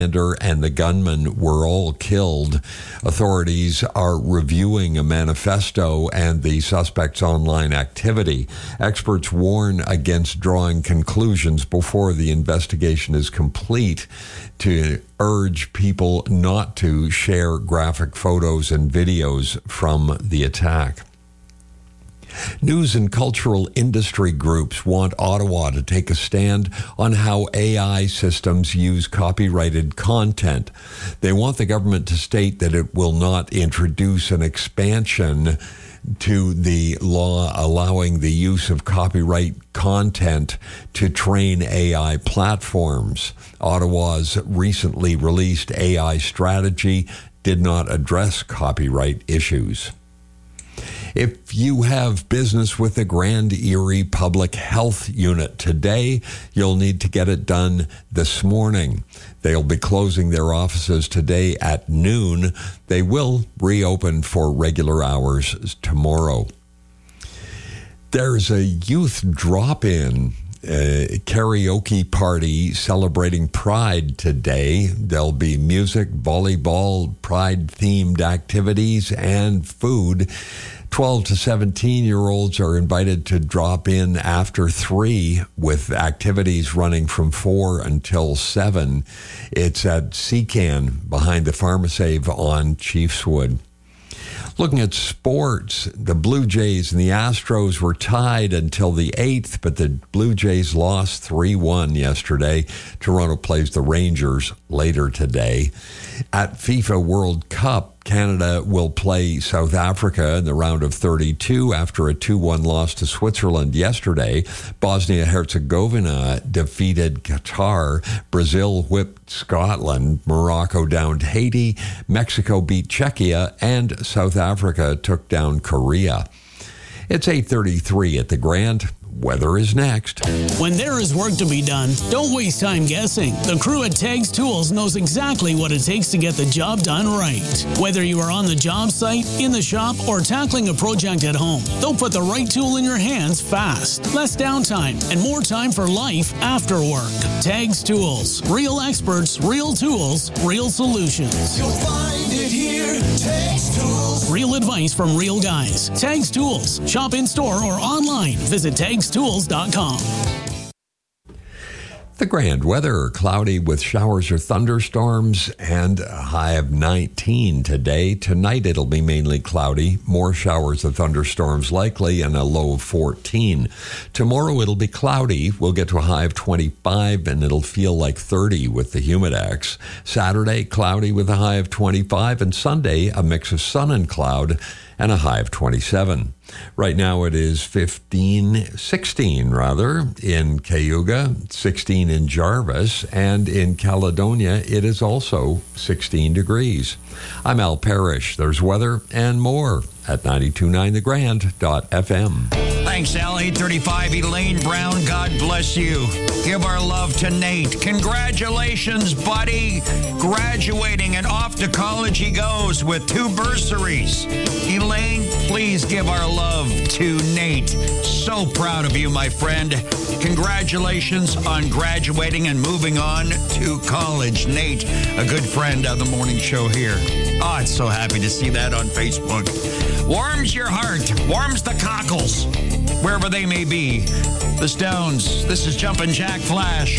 and the gunman were all killed. Authorities are reviewing a manifesto and the suspect's online activity. Experts warn against drawing conclusions before the investigation is complete, to urge people not to share graphic photos and videos from the attack. News and cultural industry groups want Ottawa to take a stand on how AI systems use copyrighted content. They want the government to state that it will not introduce an expansion to the law allowing the use of copyright content to train AI platforms. Ottawa's recently released AI strategy did not address copyright issues. If you have business with the Grand Erie Public Health Unit today, you'll need to get it done this morning. They'll be closing their offices today at noon. They will reopen for regular hours tomorrow. There's a youth drop-in karaoke party celebrating Pride today. There'll be music, volleyball, Pride-themed activities, and food. 12 to 17-year-olds are invited to drop in after 3 with activities running from 4 until 7. It's at Seacan behind the Pharmasave on Chiefswood. Looking at sports, the Blue Jays and the Astros were tied until the 8th, but the Blue Jays lost 3-1 yesterday. Toronto plays the Rangers later today. At FIFA World Cup, Canada will play South Africa in the round of 32 after a 2-1 loss to Switzerland yesterday. Bosnia-Herzegovina defeated Qatar. Brazil whipped Scotland. Morocco downed Haiti. Mexico beat Czechia. And South Africa took down Korea. It's 8:33 at the Grand. Weather is next. When there is work to be done, don't waste time guessing. The crew at Tags Tools knows exactly what it takes to get the job done right. Whether you are on the job site, in the shop, or tackling a project at home, they'll put the right tool in your hands fast. Less downtime and more time for life after work. Tags Tools. Real experts, real tools, real solutions. You'll find it here. Tags Tools. Real advice from real guys. Tags Tools. Shop in store or online. Visit tagstools.com. The Grand weather, cloudy with showers or thunderstorms and a high of 19 today. Tonight it'll be mainly cloudy, more showers or thunderstorms likely, and a low of 14. Tomorrow it'll be cloudy. We'll get to a high of 25 and it'll feel like 30 with the Humidex. Saturday, cloudy with a high of 25, and Sunday, a mix of sun and cloud and a high of 27. Right now it is 16 in Cayuga, 16 in Jarvis, and in Caledonia it is also 16 degrees. I'm Al Parrish. There's weather and more at 929thegrand.fm. Thanks, Al. 835, Elaine Brown, God bless you. Give our love to Nate. Congratulations, buddy. Graduating and off to college he goes with 2 bursaries. Elaine, please give our love to Nate. So proud of you, my friend. Congratulations on graduating and moving on to college. Nate, a good friend of the morning show here. Oh, I'm so happy to see that on Facebook. Warms your heart, warms the cockles, wherever they may be. The Stones, this is Jumpin' Jack Flash.